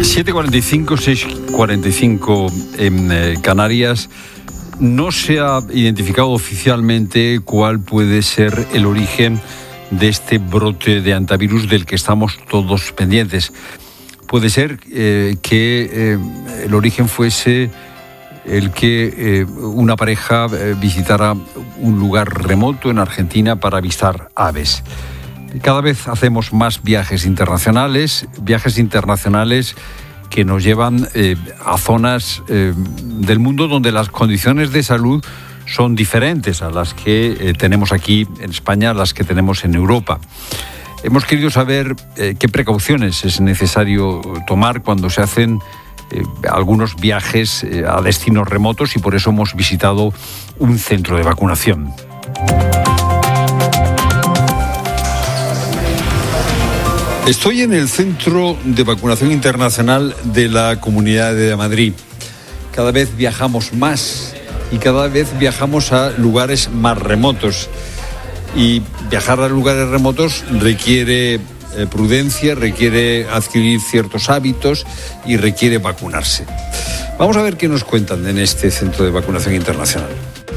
7:45, 6:45 en Canarias. No se ha identificado oficialmente cuál puede ser el origen de este brote de hantavirus del que estamos todos pendientes. Puede ser que el origen fuese el que una pareja visitara un lugar remoto en Argentina para avistar aves. Cada vez hacemos más viajes internacionales que nos llevan a zonas del mundo donde las condiciones de salud son diferentes a las que tenemos aquí en España, a las que tenemos en Europa. Hemos querido saber qué precauciones es necesario tomar cuando se hacen algunos viajes a destinos remotos, y por eso hemos visitado un centro de vacunación. Estoy en el Centro de Vacunación Internacional de la Comunidad de Madrid. Cada vez viajamos más y cada vez viajamos a lugares más remotos. Y viajar a lugares remotos requiere prudencia, requiere adquirir ciertos hábitos y requiere vacunarse. Vamos a ver qué nos cuentan en este Centro de Vacunación Internacional.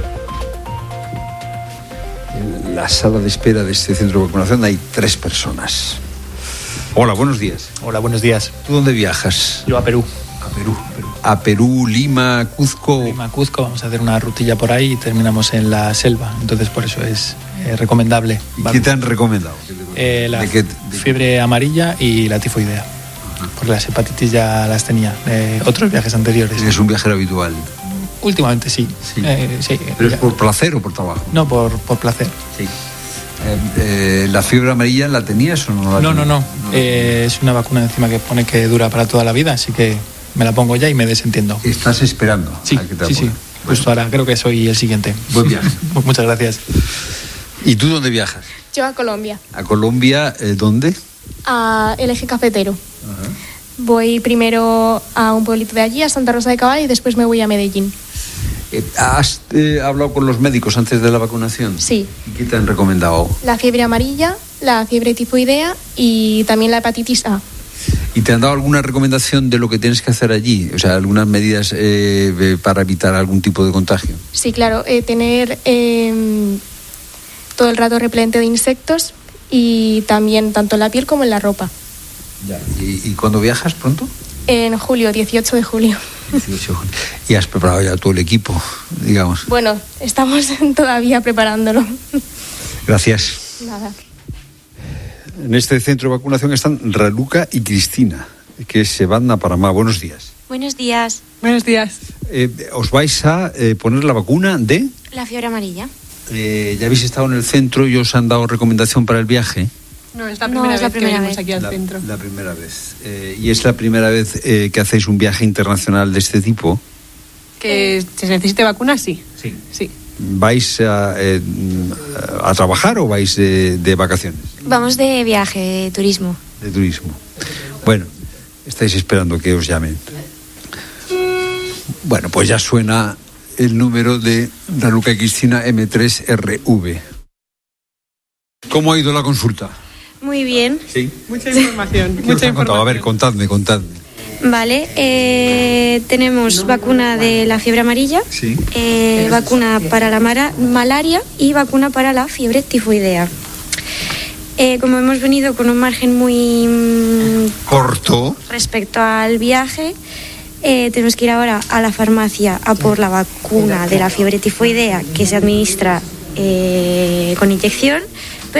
En la sala de espera de este centro de vacunación hay 3 personas. Hola, buenos días. Hola, buenos días. ¿Tú dónde viajas? Yo a Perú. A Perú, Lima, Cuzco. Lima, Cuzco, vamos a hacer una rutilla por ahí y terminamos en la selva. Entonces, por eso es recomendable. ¿Y qué te han recomendado? La fiebre amarilla y la tifoidea. Porque las hepatitis ya las tenía de otros viajes anteriores. ¿Es un viajero habitual? Últimamente sí. Sí. Sí. ¿Pero es por placer o por trabajo? No, por placer. Sí. ¿La fiebre amarilla la tenías o no la tenías? No. Es una vacuna encima que pone que dura para toda la vida, así que me la pongo ya y me desentiendo. ¿Estás esperando? Sí, a que te sí. Justo ahora, creo que soy el siguiente. Buen viaje. Muchas gracias. ¿Y tú dónde viajas? Yo a Colombia. ¿A Colombia? ¿Dónde? A el Eje Cafetero. Ajá. Voy primero a un pueblito de allí, a Santa Rosa de Cabal, y después me voy a Medellín. ¿Has hablado con los médicos antes de la vacunación? Sí. ¿Y qué te han recomendado? La fiebre amarilla, la fiebre tifoidea y también la hepatitis A. ¿Y te han dado alguna recomendación de lo que tienes que hacer allí? O sea, algunas medidas para evitar algún tipo de contagio. Sí, claro. Tener todo el rato repelente de insectos y también tanto en la piel como en la ropa. Ya. ¿Y cuándo viajas pronto? En julio, 18 de julio. 18 de julio. ¿Y has preparado ya todo el equipo, digamos? Bueno, estamos todavía preparándolo. Gracias. Nada. En este centro de vacunación están Raluca y Cristina, que se van a Panamá. Buenos días. Buenos días. Buenos días. ¿Os vais a poner la vacuna de...? La fiebre amarilla. ¿Ya habéis estado en el centro y os han dado recomendación para el viaje? No, es la primera vez que venimos aquí al centro. La primera vez. ¿Y es la primera vez que hacéis un viaje internacional de este tipo? ¿Que se necesite vacuna? Sí. Sí. ¿Vais a trabajar o vais de vacaciones? Vamos de viaje, de turismo. De turismo. Bueno, estáis esperando que os llamen. Bueno, pues ya suena el número de Raluca y Cristina M3RV. ¿Cómo ha ido la consulta? Muy bien. Sí. Mucha información. ¿Qué os han contado? A ver, contadme. Vale, tenemos vacuna de la fiebre amarilla, Sí. vacuna para la malaria y vacuna para la fiebre tifoidea. Como hemos venido con un margen muy corto respecto al viaje, tenemos que ir ahora a la farmacia a por la vacuna de la fiebre tifoidea que se administra con inyección,